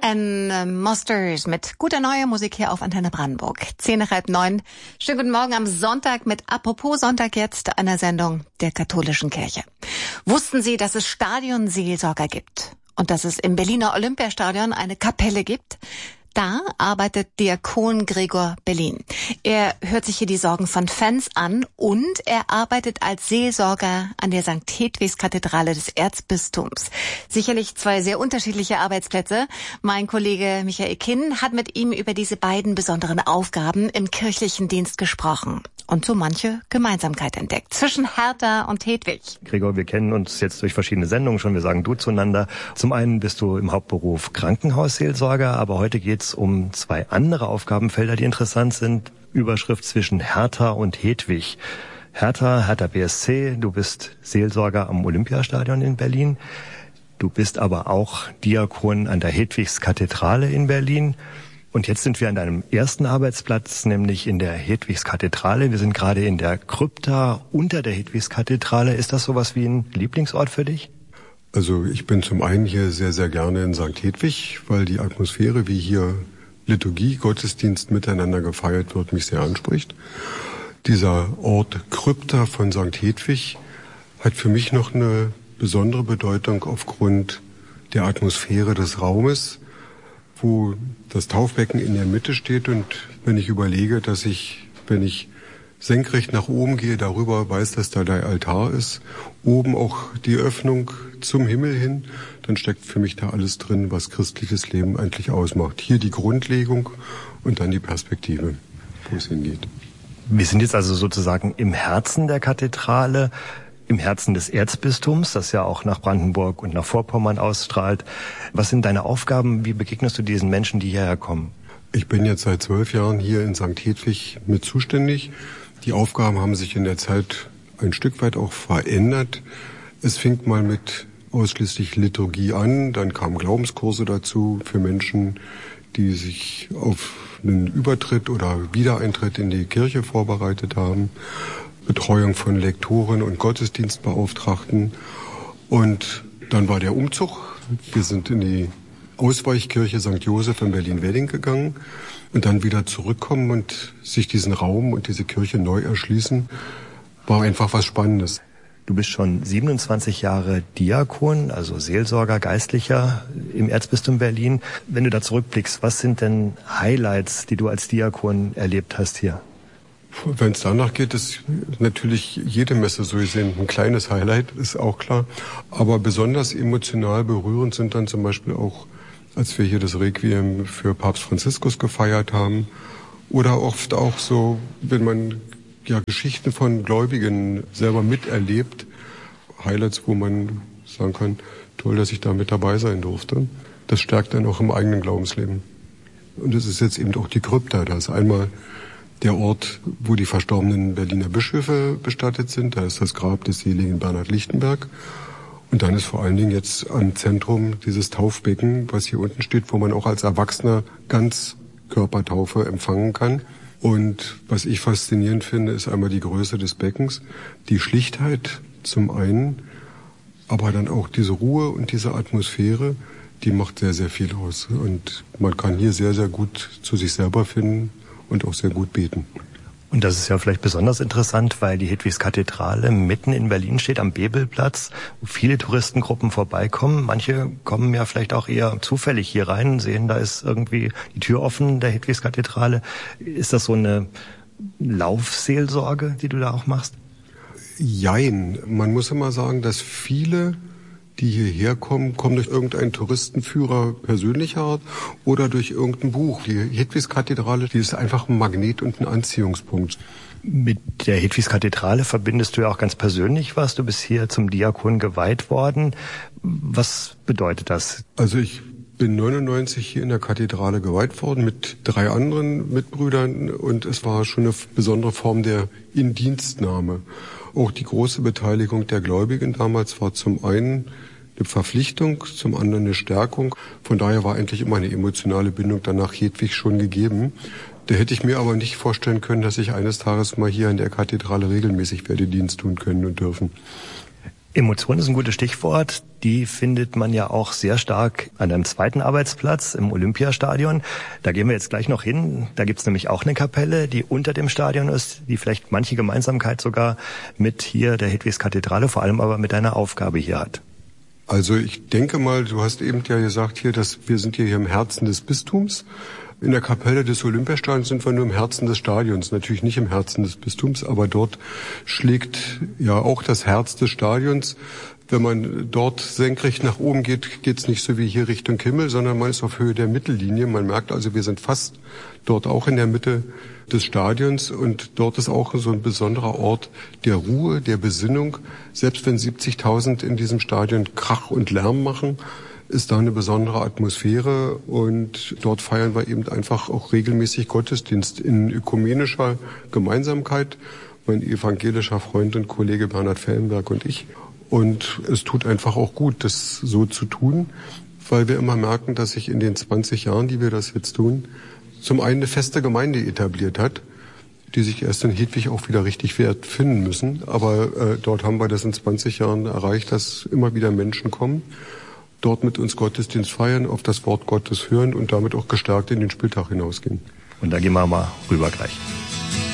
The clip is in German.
and Monsters mit guter neuer Musik hier auf Antenne Brandenburg. 8:10. Schönen guten Morgen am Sonntag mit Apropos Sonntag jetzt, einer Sendung der katholischen Kirche. Wussten Sie, dass es Stadionseelsorger gibt und dass es im Berliner Olympiastadion eine Kapelle gibt? Da arbeitet Diakon Gregor Berlin. Er hört sich hier die Sorgen von Fans an und er arbeitet als Seelsorger an der St. Hedwigs-Kathedrale des Erzbistums. Sicherlich zwei sehr unterschiedliche Arbeitsplätze. Mein Kollege Michael Kinn hat mit ihm über diese beiden besonderen Aufgaben im kirchlichen Dienst gesprochen und so manche Gemeinsamkeit entdeckt zwischen Hertha und Hedwig. Gregor, wir kennen uns jetzt durch verschiedene Sendungen schon, wir sagen du zueinander. Zum einen bist du im Hauptberuf Krankenhausseelsorger, aber heute geht's um zwei andere Aufgabenfelder, die interessant sind. Überschrift zwischen Hertha und Hedwig. Hertha BSC, du bist Seelsorger am Olympiastadion in Berlin. Du bist aber auch Diakon an der Hedwigskathedrale in Berlin. Und jetzt sind wir an deinem ersten Arbeitsplatz, nämlich in der Hedwigskathedrale. Wir sind gerade in der Krypta unter der Hedwigskathedrale. Ist das sowas wie ein Lieblingsort für dich? Also ich bin zum einen hier sehr, sehr gerne in St. Hedwig, weil die Atmosphäre, wie hier Liturgie, Gottesdienst miteinander gefeiert wird, mich sehr anspricht. Dieser Ort Krypta von St. Hedwig hat für mich noch eine besondere Bedeutung aufgrund der Atmosphäre des Raumes, wo das Taufbecken in der Mitte steht. Und wenn ich überlege, dass ich, wenn ich senkrecht nach oben gehe, darüber weiß, dass da der Altar ist, oben auch die Öffnung zum Himmel hin, dann steckt für mich da alles drin, was christliches Leben eigentlich ausmacht. Hier die Grundlegung und dann die Perspektive, wo es hingeht. Wir sind jetzt also sozusagen im Herzen der Kathedrale, im Herzen des Erzbistums, das ja auch nach Brandenburg und nach Vorpommern ausstrahlt. Was sind deine Aufgaben? Wie begegnest du diesen Menschen, die hierher kommen? Ich bin jetzt seit 12 Jahren hier in St. Hedwig mit zuständig. Die Aufgaben haben sich in der Zeit ein Stück weit auch verändert. Es fing mal mit ausschließlich Liturgie an, dann kamen Glaubenskurse dazu für Menschen, die sich auf einen Übertritt oder Wiedereintritt in die Kirche vorbereitet haben, Betreuung von Lektoren und Gottesdienstbeauftragten. Und dann war der Umzug. Wir sind in die Ausweichkirche St. Joseph in Berlin-Wedding gegangen und dann wieder zurückkommen und sich diesen Raum und diese Kirche neu erschließen, war einfach was Spannendes. Du bist schon 27 Jahre Diakon, also Seelsorger, Geistlicher im Erzbistum Berlin. Wenn du da zurückblickst, was sind denn Highlights, die du als Diakon erlebt hast hier? Wenn es danach geht, ist natürlich jede Messe so gesehen ein kleines Highlight, ist auch klar. Aber besonders emotional berührend sind dann zum Beispiel auch, als wir hier das Requiem für Papst Franziskus gefeiert haben. Oder oft auch so, wenn man ja Geschichten von Gläubigen selber miterlebt. Highlights, wo man sagen kann, toll, dass ich da mit dabei sein durfte. Das stärkt dann auch im eigenen Glaubensleben. Und es ist jetzt eben auch die Krypta. Da ist einmal der Ort, wo die verstorbenen Berliner Bischöfe bestattet sind. Da ist das Grab des seligen Bernhard Lichtenberg. Und dann ist vor allen Dingen jetzt am Zentrum dieses Taufbecken, was hier unten steht, wo man auch als Erwachsener Ganzkörpertaufe empfangen kann. Und was ich faszinierend finde, ist einmal die Größe des Beckens, die Schlichtheit zum einen, aber dann auch diese Ruhe und diese Atmosphäre, die macht sehr, sehr viel aus. Und man kann hier sehr, sehr gut zu sich selber finden und auch sehr gut beten. Und das ist ja vielleicht besonders interessant, weil die Hedwigskathedrale mitten in Berlin steht, am Bebelplatz, wo viele Touristengruppen vorbeikommen. Manche kommen ja vielleicht auch eher zufällig hier rein, sehen, da ist irgendwie die Tür offen der Hedwigskathedrale. Ist das so eine Laufseelsorge, die du da auch machst? Jein. Man muss immer sagen, dass viele, die hierher kommen, kommen durch irgendeinen Touristenführer persönlicher Art oder durch irgendein Buch. Die Hedwigskathedrale, die ist einfach ein Magnet und ein Anziehungspunkt. Mit der Hedwigskathedrale verbindest du ja auch ganz persönlich was. Du bist hier zum Diakon geweiht worden. Was bedeutet das? Also ich bin 99 hier in der Kathedrale geweiht worden mit 3 anderen Mitbrüdern und es war schon eine besondere Form der Indienstnahme. Auch die große Beteiligung der Gläubigen damals war zum einen eine Verpflichtung, zum anderen eine Stärkung. Von daher war eigentlich immer eine emotionale Bindung danach Hedwig schon gegeben. Da hätte ich mir aber nicht vorstellen können, dass ich eines Tages mal hier in der Kathedrale regelmäßig werde Dienst tun können und dürfen. Emotion ist ein gutes Stichwort. Die findet man ja auch sehr stark an einem zweiten Arbeitsplatz im Olympiastadion. Da gehen wir jetzt gleich noch hin. Da gibt's nämlich auch eine Kapelle, die unter dem Stadion ist, die vielleicht manche Gemeinsamkeit sogar mit hier der Hedwigskathedrale, vor allem aber mit einer Aufgabe hier hat. Also ich denke mal, du hast eben ja gesagt hier, dass wir sind hier im Herzen des Bistums. In der Kapelle des Olympiastadions sind wir nur im Herzen des Stadions, natürlich nicht im Herzen des Bistums, aber dort schlägt ja auch das Herz des Stadions. Wenn man dort senkrecht nach oben geht, geht's nicht so wie hier Richtung Himmel, sondern man ist auf Höhe der Mittellinie. Man merkt also, wir sind fast dort auch in der Mitte des Stadions und dort ist auch so ein besonderer Ort der Ruhe, der Besinnung. Selbst wenn 70.000 in diesem Stadion Krach und Lärm machen, ist da eine besondere Atmosphäre und dort feiern wir eben einfach auch regelmäßig Gottesdienst in ökumenischer Gemeinsamkeit. Mein evangelischer Freund und Kollege Bernhard Fellenberg und ich. Und es tut einfach auch gut, das so zu tun, weil wir immer merken, dass sich in den 20 Jahren, die wir das jetzt tun, zum einen eine feste Gemeinde etabliert hat, die sich erst in Hedwig auch wieder richtig wert finden müssen. Aber dort haben wir das in 20 Jahren erreicht, dass immer wieder Menschen kommen, dort mit uns Gottesdienst feiern, auf das Wort Gottes hören und damit auch gestärkt in den Spieltag hinausgehen. Und da gehen wir mal rüber gleich.